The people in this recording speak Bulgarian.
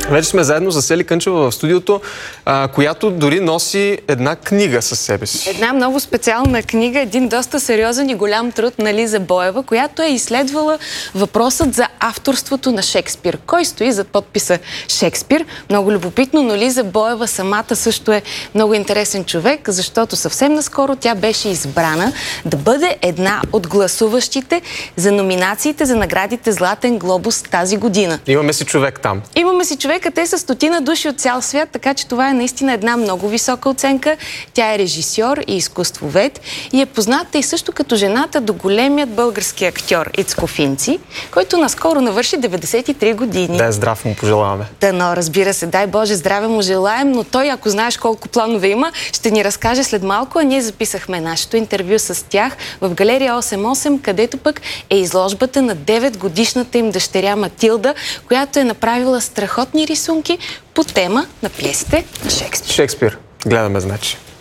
Вече сме заедно с Ели Кънчева в студиото, която дори носи една книга със себе си. Една много специална книга, един доста сериозен и голям труд на Лиза Боева, която е изследвала въпросът за авторството на Шекспир. Кой стои за подписа Шекспир? Много любопитно, но Лиза Боева самата също е много интересен човек, защото съвсем наскоро тя беше избрана да бъде една от гласуващите за номинациите за наградите Златен глобус тази година. Имаме си човек там. Имаме си човека, те са 100 души от цял свят, така че това е наистина една много висока оценка. Тя е режисьор и изкуствовед и е позната и също като жената до големият български актьор Ицко Финци, който наскоро навърши 93 години. Да е здрав, му пожелаваме. Дано, разбира се, дай Боже, здраве му желаем, но той, ако знаеш колко планове има, ще ни разкаже след малко, а ние записахме нашето интервю с тях в галерия 88, където пък е изложбата на 9-годишната им дъщеря Матилда, която е направила страхотни рисунки по тема на пиесите на Шекспир. Шекспир. Гледаме, значи.